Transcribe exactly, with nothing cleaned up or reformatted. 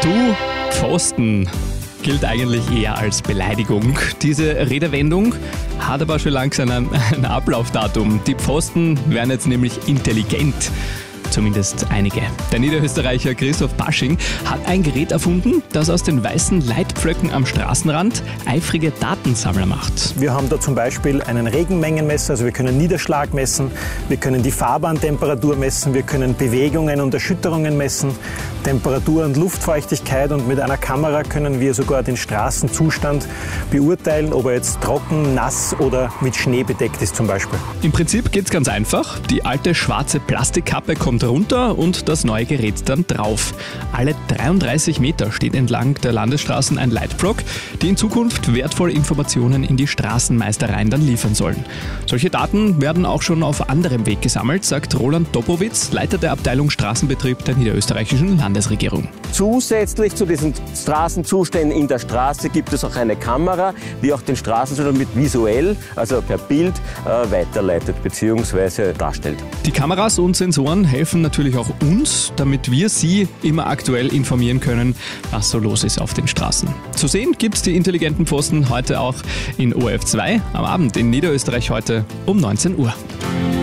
Du Pfosten gilt eigentlich eher als Beleidigung. Diese Redewendung hat aber schon langsam ein, ein Ablaufdatum. Die Pfosten werden jetzt nämlich intelligent. Zumindest einige. Der Niederösterreicher Christoph Pasching hat ein Gerät erfunden, das aus den weißen Leitpflöcken am Straßenrand eifrige Datensammler macht. Wir haben da zum Beispiel einen Regenmengenmesser, also wir können Niederschlag messen, wir können die Fahrbahntemperatur messen, wir können Bewegungen und Erschütterungen messen, Temperatur und Luftfeuchtigkeit, und mit einer Kamera können wir sogar den Straßenzustand beurteilen, ob er jetzt trocken, nass oder mit Schnee bedeckt ist zum Beispiel. Im Prinzip geht's ganz einfach. Die alte schwarze Plastikkappe kommt runter und das neue Gerät dann drauf. Alle dreiunddreißig Meter steht entlang der Landesstraßen ein Leitpflock, die in Zukunft wertvolle Informationen in die Straßenmeistereien dann liefern sollen. Solche Daten werden auch schon auf anderem Weg gesammelt, sagt Roland Dobowitz, Leiter der Abteilung Straßenbetrieb der niederösterreichischen Landesregierung. Zusätzlich zu diesen Straßenzuständen in der Straße gibt es auch eine Kamera, die auch den Straßenzustand mit visuell, also per Bild, äh, weiterleitet bzw. darstellt. Die Kameras und Sensoren helfen natürlich auch uns, damit wir Sie immer aktuell informieren können, was so los ist auf den Straßen. Zu sehen gibt's die intelligenten Pfosten heute auch in O R F zwei am Abend in Niederösterreich heute um neunzehn Uhr.